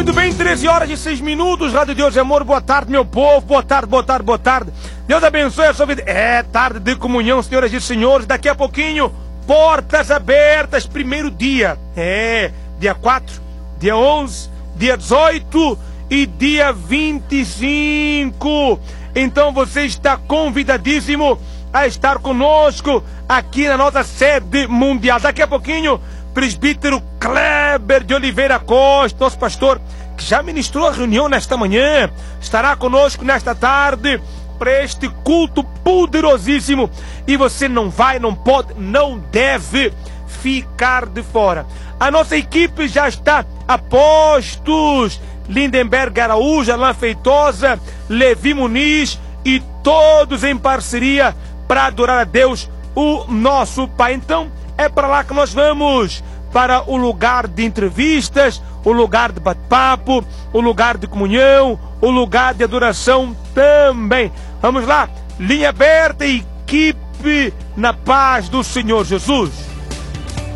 Muito bem, 13 horas e 6 minutos, Rádio Deus é Amor, boa tarde, meu povo, boa tarde, boa tarde, boa tarde. Deus abençoe a sua vida. É tarde de comunhão, senhoras e senhores, daqui a pouquinho, portas abertas, primeiro dia. Dia 4, dia 11, dia 18 e dia 25. Então você está convidadíssimo a estar conosco aqui na nossa sede mundial. Daqui a pouquinho, presbítero Kleber de Oliveira Costa, nosso pastor, que já ministrou a reunião nesta manhã, estará conosco nesta tarde para este culto poderosíssimo. E você não vai, não pode, não deve ficar de fora. A nossa equipe já está a postos. Lindenberg Araújo, Alain Feitosa, Levi Muniz e todos em parceria para adorar a Deus, o nosso Pai. Então, é para lá que nós vamos, para o lugar de entrevistas, o lugar de bate-papo, o lugar de comunhão, o lugar de adoração também. Vamos lá, linha aberta, equipe, na paz do Senhor Jesus.